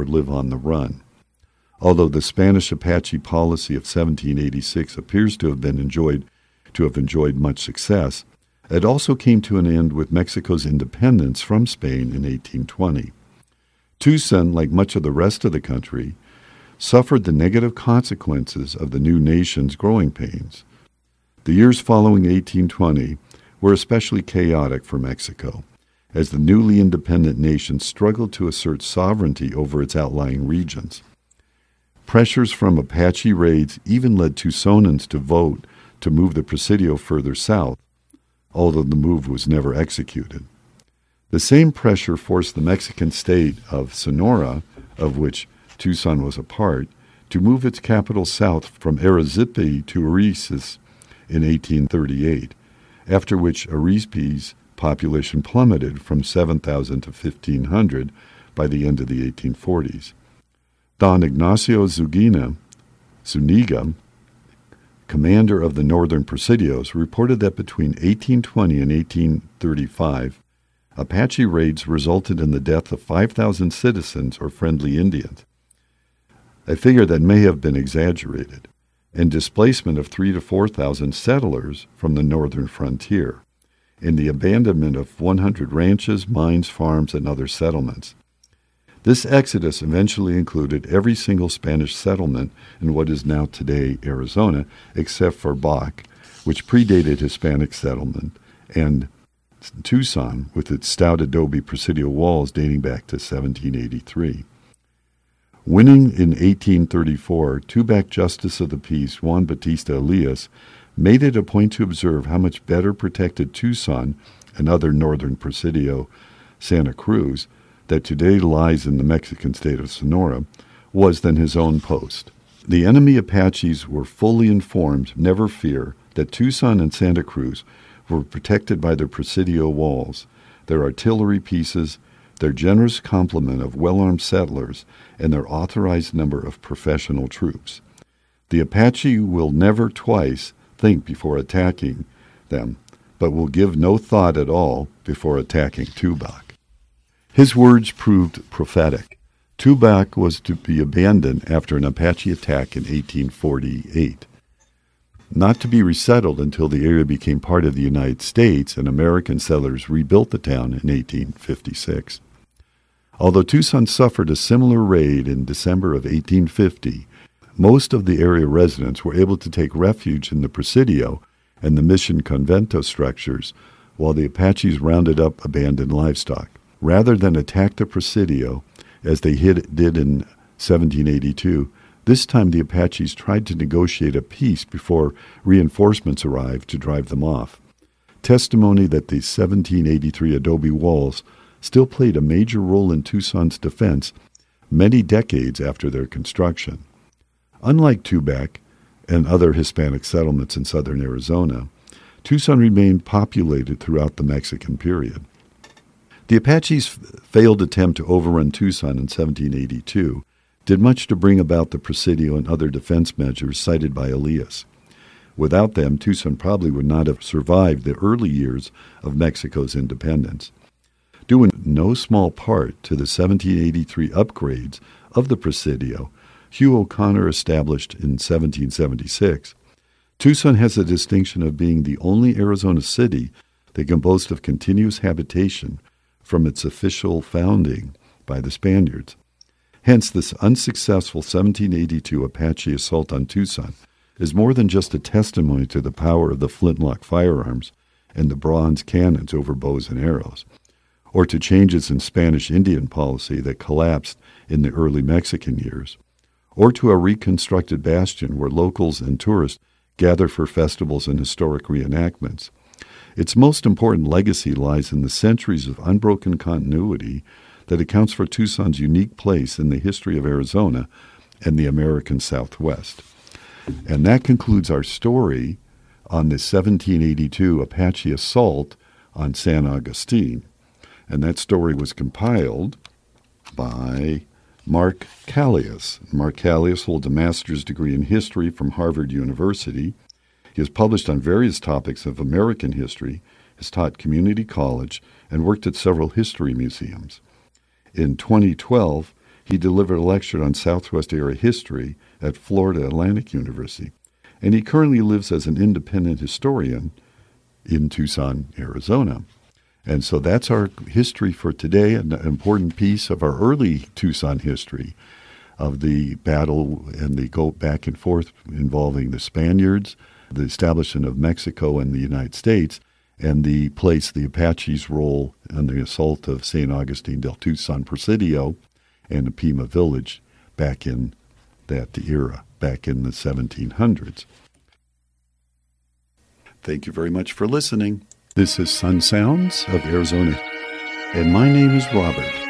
or live on the run. Although the Spanish Apache policy of 1786 appears to have enjoyed much success, it also came to an end with Mexico's independence from Spain in 1820. Tucson, like much of the rest of the country, suffered the negative consequences of the new nation's growing pains. The years following 1820 were especially chaotic for Mexico, as the newly independent nation struggled to assert sovereignty over its outlying regions. Pressures from Apache raids even led Tucsonans to vote to move the Presidio further south, although the move was never executed. The same pressure forced the Mexican state of Sonora, of which Tucson was a part, to move its capital south from Arizpe to Arises in 1838, after which Arizpe's population plummeted from 7,000 to 1,500 by the end of the 1840s. Don Ignacio Zuniga, commander of the northern Presidios, reported that between 1820 and 1835, Apache raids resulted in the death of 5,000 citizens or friendly Indians, a figure that may have been exaggerated, and displacement of 3,000 to 4,000 settlers from the northern frontier, and the abandonment of 100 ranches, mines, farms, and other settlements. This exodus eventually included every single Spanish settlement in what is now today Arizona, except for Bac, which predated Hispanic settlement, and Tucson, with its stout adobe Presidio walls dating back to 1783. Winning in 1834, Tubac Justice of the Peace Juan Bautista Elias made it a point to observe how much better protected Tucson and other northern Presidio, Santa Cruz, that today lies in the Mexican state of Sonora, was than his own post. The enemy Apaches were fully informed, never fear, that Tucson and Santa Cruz were protected by their Presidio walls, their artillery pieces, their generous complement of well-armed settlers, and their authorized number of professional troops. The Apache will never twice think before attacking them, but will give no thought at all before attacking Tubac. His words proved prophetic. Tubac was to be abandoned after an Apache attack in 1848, not to be resettled until the area became part of the United States and American settlers rebuilt the town in 1856. Although Tucson suffered a similar raid in December of 1850, most of the area residents were able to take refuge in the Presidio and the Mission Convento structures while the Apaches rounded up abandoned livestock. Rather than attack the Presidio, as they did in 1782, this time the Apaches tried to negotiate a peace before reinforcements arrived to drive them off. Testimony that the 1783 adobe walls still played a major role in Tucson's defense many decades after their construction. Unlike Tubac and other Hispanic settlements in southern Arizona, Tucson remained populated throughout the Mexican period. The Apaches' failed attempt to overrun Tucson in 1782 did much to bring about the Presidio and other defense measures cited by Elias. Without them, Tucson probably would not have survived the early years of Mexico's independence. Due in no small part to the 1783 upgrades of the Presidio Hugh O'Connor established in 1776, Tucson has the distinction of being the only Arizona city that can boast of continuous habitation from its official founding by the Spaniards. Hence, this unsuccessful 1782 Apache assault on Tucson is more than just a testimony to the power of the flintlock firearms and the bronze cannons over bows and arrows, or to changes in Spanish Indian policy that collapsed in the early Mexican years, or to a reconstructed bastion where locals and tourists gather for festivals and historic reenactments. Its most important legacy lies in the centuries of unbroken continuity that accounts for Tucson's unique place in the history of Arizona and the American Southwest. And that concludes our story on the 1782 Apache assault on San Agustin. And that story was compiled by Mark Callias. Mark Callias holds a master's degree in history from Harvard University. He has published on various topics of American history, has taught community college, and worked at several history museums. In 2012, He delivered a lecture on Southwest area history at Florida Atlantic University, and he currently lives as an independent historian in Tucson, Arizona. And so that's our history for today, an important piece of our early Tucson history of the battle and the go back and forth involving the Spaniards, the establishment of Mexico and the United States, and the place the Apaches' role in the assault of St. Augustine del Tucson Presidio and the Pima village back in that era, back in the 1700s. Thank you very much for listening. This is Sun Sounds of Arizona, and my name is Robert.